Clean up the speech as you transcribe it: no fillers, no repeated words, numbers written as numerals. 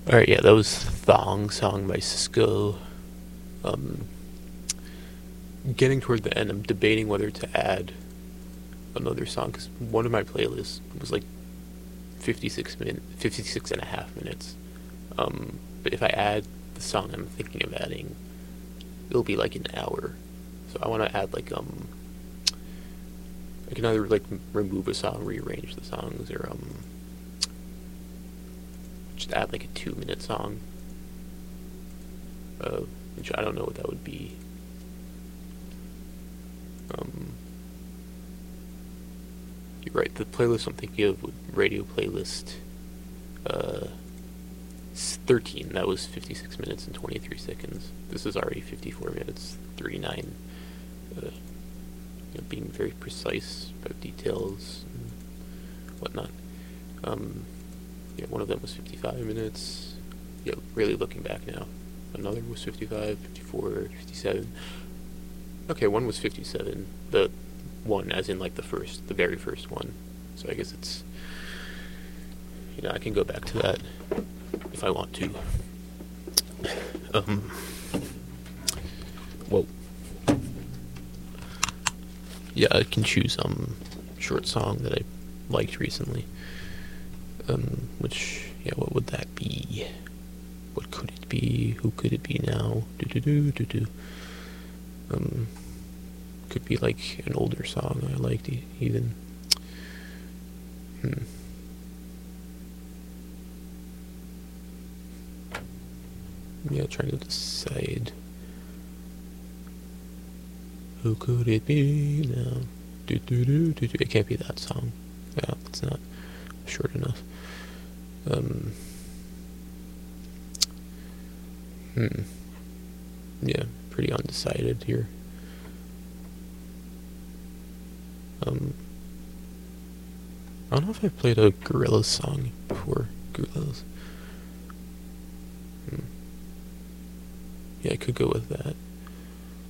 Alright, yeah, that was Thong Song by Cisco. Um, Getting toward the end, I'm debating whether to add another song because one of my playlists was like 56 and a half minutes. But if I add the song I'm thinking of adding, it'll be like an hour. So I want to add like I can either like remove a song, rearrange the songs, or just add like a 2 minute song. Which I don't know what that would be. Um, you're right. The playlist I'm thinking of, radio playlist, uh, 13. That was 56 minutes and 23 seconds. This is already 54 minutes 39. Being very precise about details and whatnot. Yeah, one of them was 55 minutes. Yeah, really looking back now. Another was 55, 54, 57. Okay, one was 57. The one, as in like the very first one. So I guess it's, I can go back to that if I want to. Um, well, yeah, I can choose short song that I liked recently. Which, yeah, what would that be? What could it be? Who could it be now? Could be like an older song I liked even. Yeah, trying to decide. Who could it be now? It can't be that song. Yeah, it's not short enough. Yeah, pretty undecided here. I don't know if I've played a Gorillaz song before. Gorillaz. Yeah, I could go with that.